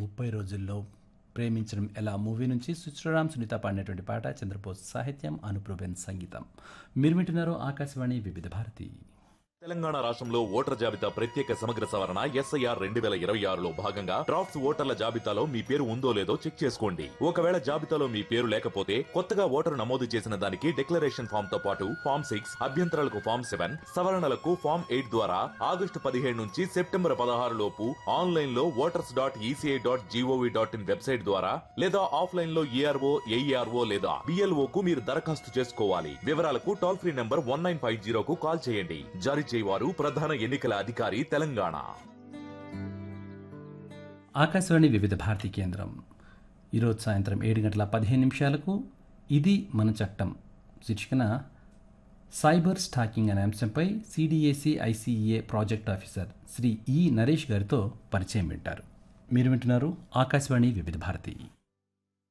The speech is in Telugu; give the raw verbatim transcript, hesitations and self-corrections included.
ముప్పై రోజుల్లో ప్రేమించడం ఎలా మూవీ నుంచి సుచిరామ్ సునీత పాడినటువంటి పాట చంద్రబోస్ సాహిత్యం అనుప్రూబెన్ సంగీతం. మీరు వింటున్నారు ఆకాశవాణి వివిధ భారతి. తెలంగాణ రాష్ట్రంలో ఓటర్ జాబితా ప్రత్యేక సమగ్ర సవరణ ఎస్ఐఆర్ రెండు వేల ఇరవై ఆరులో భాగంగా డ్రాఫ్ట్స్ ఓటర్ల జాబితాలో మీ పేరు ఉందో లేదో చెక్ చేసుకోండి. ఒకవేళ జాబితాలో మీ పేరు లేకపోతే కొత్తగా ఓటరు నమోదు చేసిన దానికి డిక్లరేషన్ ఫామ్ తో పాటు ఫామ్ సిక్స్ అభ్యంతరాలకు ఫామ్ సెవెన్ సవరణలకు ఫామ్ ఎయిట్ ద్వారా ఆగస్టు పదిహేడు నుంచి సెప్టెంబర్ పదహారు లోపు ఆన్లైన్ లో voters dot ECI dot GOV dot in website ద్వారా లేదా ఆఫ్లైన్ లో ఏఆర్ఓ ఏఈఆర్ఓ లేదా బిఎల్ఓ కు మీరు దరఖాస్తు చేసుకోవాలి. వివరాలకు toll free number one nine five జీరోకు call చేయండి. జారీ చేయవారు ప్రధాన ఎన్నికల అధికారి తెలంగాణ. ఆకాశవాణి వివిధ భారతి కేంద్రం. ఈరోజు సాయంత్రం ఏడు గంటల పదిహేను నిమిషాలకు ఇది మన చట్టం శీర్షికన సైబర్ స్టాకింగ్ అనే అంశంపై CDAC ICA project officer Shri ఈ నరేష్ గారితో పరిచయం వింటారు. మీరు వింటున్నారు ఆకాశవాణి వివిధ భారతి.